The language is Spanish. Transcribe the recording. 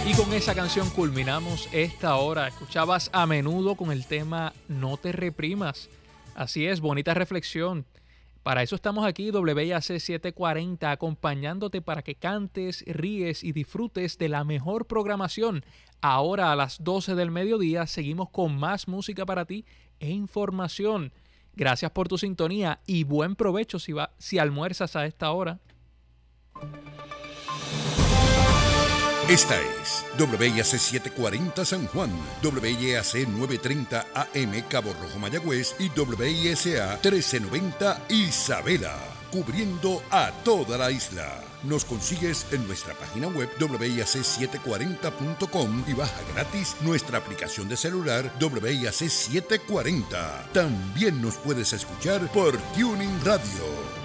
Y con esa canción culminamos esta hora. Escuchabas A Menudo con el tema No te reprimas. Así es, bonita reflexión. Para eso estamos aquí, WIAC 740, acompañándote para que cantes, ríes y disfrutes de la mejor programación. Ahora a las 12 del mediodía seguimos con más música para ti e información. Gracias por tu sintonía y buen provecho si almuerzas a esta hora. Esta es WIAC 740 San Juan, WIAC 930 AM Cabo Rojo Mayagüez y WISA 1390 Isabela, cubriendo a toda la isla. Nos consigues en nuestra página web WIAC740.com y baja gratis nuestra aplicación de celular WIAC 740. También nos puedes escuchar por Tuning Radio.